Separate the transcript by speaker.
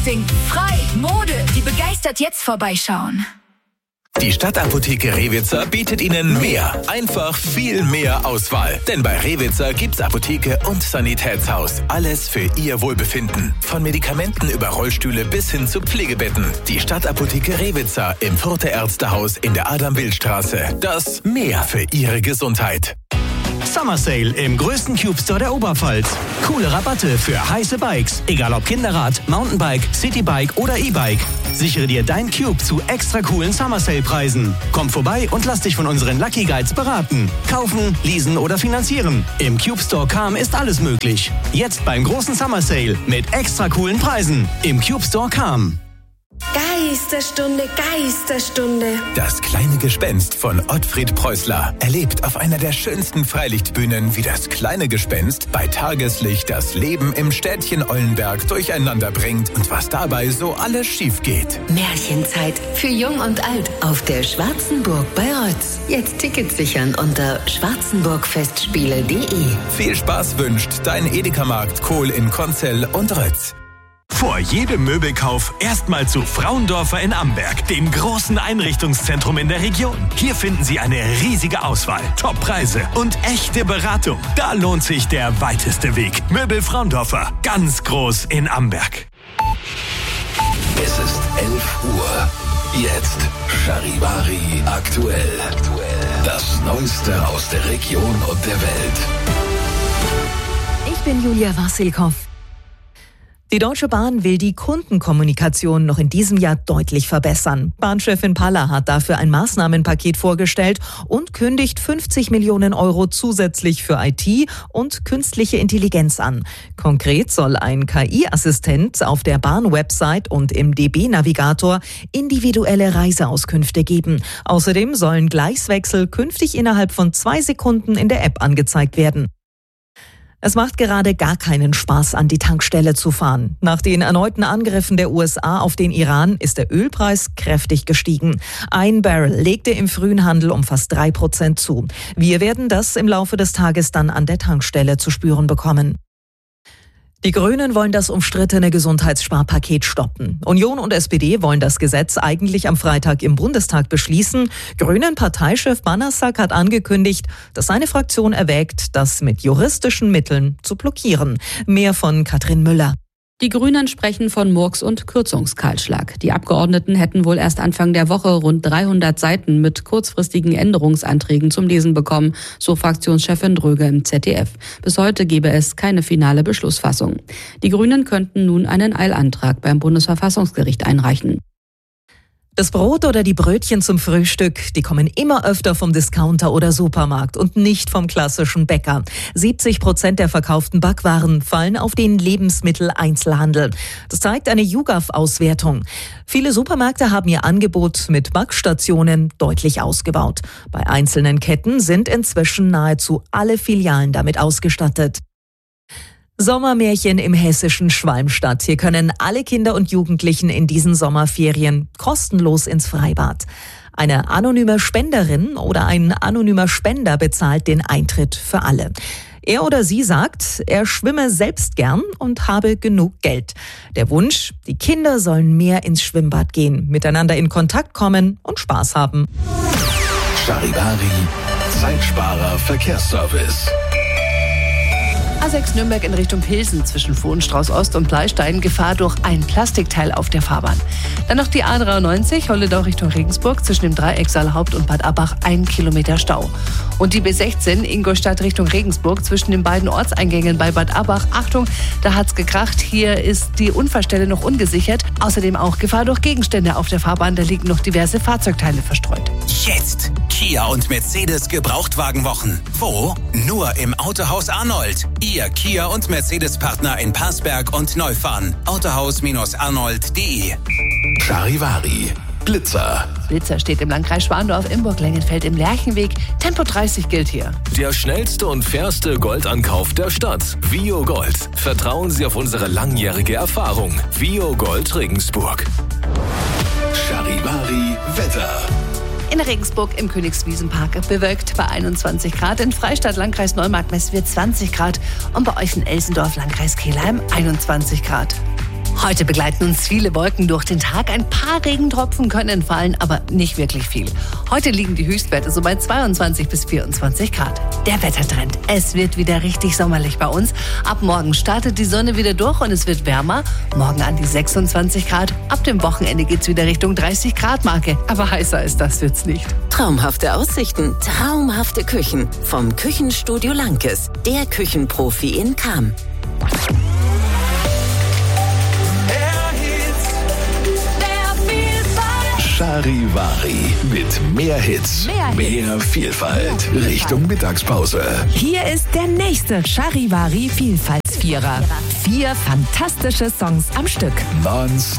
Speaker 1: Frei, Mode, die begeistert jetzt vorbeischauen.
Speaker 2: Die Stadtapotheke Rewitzer bietet Ihnen mehr, einfach viel mehr Auswahl. Denn bei Rewitzer gibt's Apotheke und Sanitätshaus. Alles für Ihr Wohlbefinden. Von Medikamenten über Rollstühle bis hin zu Pflegebetten. Die Stadtapotheke Rewitzer im Further Ärztehaus in der Adam-Wild-Straße. Das Mehr für Ihre Gesundheit.
Speaker 3: Summer Sale im größten Cube Store der Oberpfalz. Coole Rabatte für heiße Bikes, egal ob Kinderrad, Mountainbike, Citybike oder E-Bike. Sichere dir dein Cube zu extra coolen Summer Sale Preisen. Komm vorbei und lass dich von unseren Lucky Guides beraten. Kaufen, leasen oder finanzieren. Im Cube Store Cham ist alles möglich. Jetzt beim großen Summer Sale mit extra coolen Preisen. Im Cube Store Cham.
Speaker 4: Geisterstunde, Geisterstunde.
Speaker 2: Das kleine Gespenst von Ottfried Preußler erlebt auf einer der schönsten Freilichtbühnen, wie das kleine Gespenst bei Tageslicht das Leben im Städtchen Eulenberg durcheinander bringt und was dabei so alles schief geht.
Speaker 4: Märchenzeit für Jung und Alt auf der Schwarzenburg bei Rötz. Jetzt Tickets sichern unter schwarzenburgfestspiele.de.
Speaker 2: Viel Spaß wünscht dein Edeka-Markt Kohl in Konzell und Rötz.
Speaker 3: Vor jedem Möbelkauf erstmal zu Frauendorfer in Amberg, dem großen Einrichtungszentrum in der Region. Hier finden Sie eine riesige Auswahl, Top-Preise und echte Beratung. Da lohnt sich der weiteste Weg. Möbel Frauendorfer, ganz groß in Amberg.
Speaker 5: Es ist 11 Uhr. Jetzt Charivari aktuell. Das Neueste aus der Region und der Welt.
Speaker 6: Ich bin Julia Wassilkow. Die Deutsche Bahn will die Kundenkommunikation noch in diesem Jahr deutlich verbessern. Bahnchefin Paller hat dafür ein Maßnahmenpaket vorgestellt und kündigt 50 Millionen Euro zusätzlich für IT und künstliche Intelligenz an. Konkret soll ein KI-Assistent auf der Bahn-Website und im DB-Navigator individuelle Reiseauskünfte geben. Außerdem sollen Gleiswechsel künftig innerhalb von 2 Sekunden in der App angezeigt werden. Es macht gerade gar keinen Spaß, an die Tankstelle zu fahren. Nach den erneuten Angriffen der USA auf den Iran ist der Ölpreis kräftig gestiegen. Ein Barrel legte im frühen Handel um fast 3% zu. Wir werden das im Laufe des Tages dann an der Tankstelle zu spüren bekommen. Die Grünen wollen das umstrittene Gesundheitssparpaket stoppen. Union und SPD wollen das Gesetz eigentlich am Freitag im Bundestag beschließen. Grünen-Parteichef Banassak hat angekündigt, dass seine Fraktion erwägt, das mit juristischen Mitteln zu blockieren. Mehr von Katrin Müller.
Speaker 7: Die Grünen sprechen von Murks- und Kürzungskahlschlag. Die Abgeordneten hätten wohl erst Anfang der Woche rund 300 Seiten mit kurzfristigen Änderungsanträgen zum Lesen bekommen, so Fraktionschefin Dröge im ZDF. Bis heute gebe es keine finale Beschlussfassung. Die Grünen könnten nun einen Eilantrag beim Bundesverfassungsgericht einreichen.
Speaker 6: Das Brot oder die Brötchen zum Frühstück, die kommen immer öfter vom Discounter oder Supermarkt und nicht vom klassischen Bäcker. 70% der verkauften Backwaren fallen auf den Lebensmitteleinzelhandel. Das zeigt eine YouGov-Auswertung. Viele Supermärkte haben ihr Angebot mit Backstationen deutlich ausgebaut. Bei einzelnen Ketten sind inzwischen nahezu alle Filialen damit ausgestattet. Sommermärchen im hessischen Schwalmstadt. Hier können alle Kinder und Jugendlichen in diesen Sommerferien kostenlos ins Freibad. Eine anonyme Spenderin oder ein anonymer Spender bezahlt den Eintritt für alle. Er oder sie sagt, er schwimme selbst gern und habe genug Geld. Der Wunsch, die Kinder sollen mehr ins Schwimmbad gehen, miteinander in Kontakt kommen und Spaß haben.
Speaker 5: Charivari, Zeitsparer Verkehrsservice.
Speaker 8: A6 Nürnberg in Richtung Pilsen zwischen Vohenstrauß Ost und Bleistein. Gefahr durch ein Plastikteil auf der Fahrbahn. Dann noch die A93 Holledau Richtung Regensburg zwischen dem Dreieck Saalhaupt und Bad Abbach 1 Kilometer Stau. Und die B16 Ingolstadt Richtung Regensburg zwischen den beiden Ortseingängen bei Bad Abbach. Achtung, da hat's gekracht. Hier ist die Unfallstelle noch ungesichert. Außerdem auch Gefahr durch Gegenstände auf der Fahrbahn. Da liegen noch diverse Fahrzeugteile verstreut.
Speaker 2: Jetzt Kia und Mercedes Gebrauchtwagenwochen. Wo? Nur im Autohaus Arnold. Ihr Kia und Mercedes-Partner in Parsberg und Neufahren. Autohaus-arnold.de.
Speaker 5: Charivari, Blitzer.
Speaker 8: Blitzer steht im Landkreis Schwandorf, Imburg-Lengenfeld im Lerchenweg. Tempo 30 gilt hier.
Speaker 9: Der schnellste und fairste Goldankauf der Stadt. Vio Gold. Vertrauen Sie auf unsere langjährige Erfahrung. Vio Gold Regensburg.
Speaker 5: Charivari, Wetter.
Speaker 8: In Regensburg im Königswiesenpark bewölkt bei 21 Grad. In Freistadt, Landkreis Neumarkt, Messwirth 20 Grad. Und bei euch in Elsendorf, Landkreis Kelheim 21 Grad. Heute begleiten uns viele Wolken durch den Tag. Ein paar Regentropfen können fallen, aber nicht wirklich viel. Heute liegen die Höchstwerte so bei 22 bis 24 Grad. Der Wettertrend. Es wird wieder richtig sommerlich bei uns. Ab morgen startet die Sonne wieder durch und es wird wärmer. Morgen an die 26 Grad. Ab dem Wochenende geht's wieder Richtung 30 Grad Marke. Aber heißer als das wird's nicht.
Speaker 10: Traumhafte Aussichten, traumhafte Küchen. Vom Küchenstudio Lankes. Der Küchenprofi in Cham.
Speaker 5: Charivari mit mehr Hits, mehr Vielfalt, Richtung Mittagspause.
Speaker 11: Hier ist der nächste Charivari Vielfaltsvierer. 4 fantastische Songs am Stück.
Speaker 5: Nonstop.